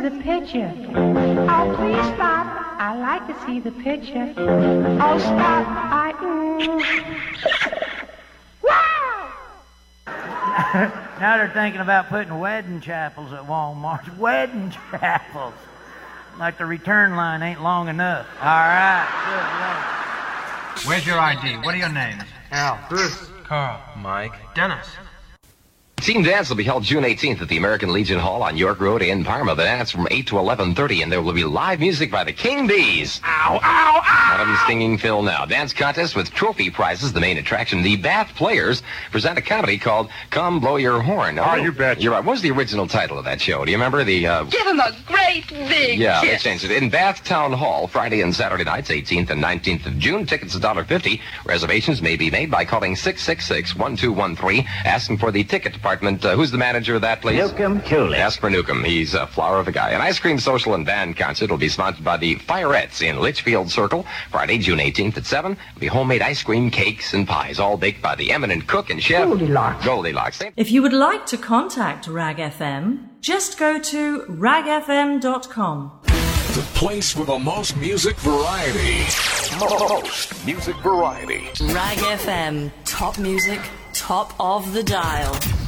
see the picture. Oh, please stop. I like to see the picture. Oh, stop. Wow! Now they're thinking about putting wedding chapels at Walmart. Wedding chapels. Like the return line ain't long enough. All right. Good. Where's your ID? What are your names? Al. Bruce. Carl. Mike. Dennis. Team Dance will be held June 18th at the American Legion Hall on York Road in Parma. The dance from 8 to 11:30, and there will be live music by the King Bees. Ow, ow, ow! One of them stinging Phil now. Dance contest with trophy prizes, the main attraction. The Bath Players present a comedy called Come Blow Your Horn. Oh, you bet. You're right. What was the original title of that show? Do you remember the... Give him a great big Yeah, kiss. they changed it. In Bath Town Hall, Friday and Saturday nights, 18th and 19th of June. Tickets $1.50. Reservations may be made by calling 666-1213, asking for the ticket department. Who's the manager of that place? Newcomb Cooley. Ask for Newcomb. He's a flower of a guy. An ice cream social and band concert will be sponsored by the Fireettes in Litchfield Circle. Friday, June 18th at 7. Will be homemade ice cream, cakes, and pies, all baked by the eminent cook and chef Goldilocks. If you would like to contact Rag FM, just go to ragfm.com. The place with the most music variety. Most music variety. Rag FM. Top music, top of the dial.